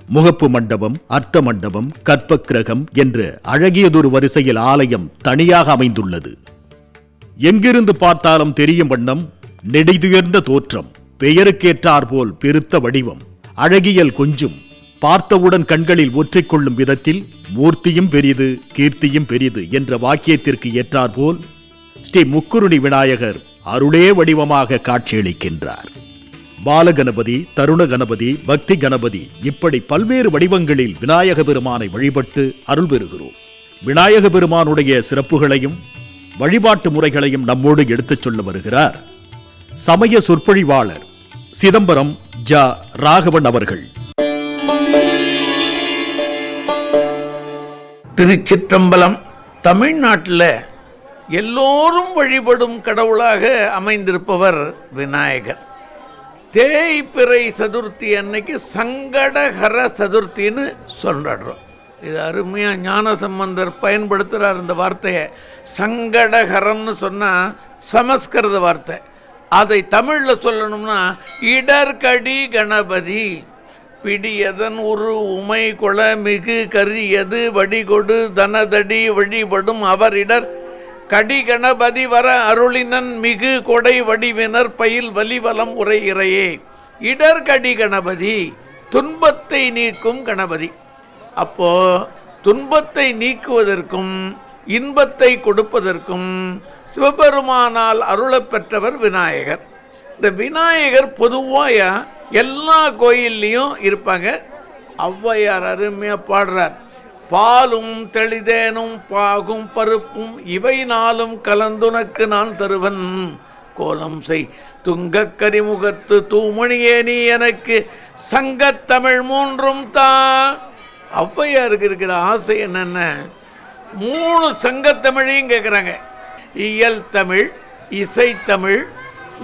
முகப்பு மண்டபம், அர்த்த மண்டபம், கற்பக்கிரகம் என்று அழகியதொரு வரிசையில் ஆலயம் தனியாக அமைந்துள்ளது. எங்கிருந்து பார்த்தாலும் தெரியும் வண்ணம் நெடிதுயர்ந்த தோற்றம், பெயருக்கேற்றாற்போல் பெருத்த வடிவம், அழகியல் கொஞ்சும், பார்த்தவுடன் கண்களில் ஒற்றிக்கொள்ளும் விதத்தில் மூர்த்தியும் பெரிது கீர்த்தியும் பெரிது என்ற வாக்கியத்திற்கு ஏற்றாற்போல் ஸ்ரீ முக்குருணி விநாயகர் அருளே வடிவமாக காட்சியளிக்கின்றார். பாலகணபதி, தருண கணபதி, பக்தி கணபதி இப்படி பல்வேறு வடிவங்களில் விநாயக பெருமானை வழிபட்டு அருள் பெறுகிறோம். விநாயக பெருமானுடைய சிறப்புகளையும் வழிபாட்டு முறைகளையும் நம்மோடு எடுத்துச் சொல்ல வருகிறார் சமய சொற்பொழிவாளர் சிதம்பரம் ஜ. ராகவன் அவர்கள். திருச்சிற்றம்பலம். தமிழ்நாட்டில் எல்லோரும் வழிபடும் கடவுளாக அமைந்திருப்பவர் விநாயகர். தேய்பிறை சதுர்த்தி அன்னைக்கு சங்கடஹர சதுர்த்தின்னு சொல்றோம். இது அருமையாக ஞானசம்பந்தர் பயன்படுத்துகிறார் இந்த வார்த்தையை. சங்கடஹரன்னு சொன்னால் சமஸ்கிருத வார்த்தை. அதை தமிழில் சொல்லணும்னா இடர்கடி கணபதி. பிடியதன் உரு உமை கொள மிகு கரியது வடிகொடு தனதடி வழிபடும் அவரிடர் கடிகணபதி வர அருளினன் மிகு கொடை வடிவினர் பயில் வலிவலம் உரையிறையே. இடர்கடி கணபதி, துன்பத்தை நீக்கும் கணபதி. அப்போ துன்பத்தை நீக்குவதற்கும் இன்பத்தை கொடுப்பதற்கும் சிவபெருமானால் அருளப் பெற்றவர் விநாயகர். இந்த விநாயகர் பொதுவாக எல்லா கோயில்லையும் இருப்பாங்க. ஔவையார் அருமையாக பாடுறார். பாலும் தெளிதேனும் பாகும் பருப்பும் இவை நாளும் கலந்துனக்கு நான் தருவன் கோலம் செய் துங்கக் கரிமுகத்து தூமணியே நீ எனக்கு சங்கத்தமிழ் மூன்றும் தா. ஔவையாருக்கு இருக்கிற ஆசை என்னென்ன, 3 சங்கத்தமிழையும் கேட்குறாங்க. இயல் தமிழ், இசைத்தமிழ்,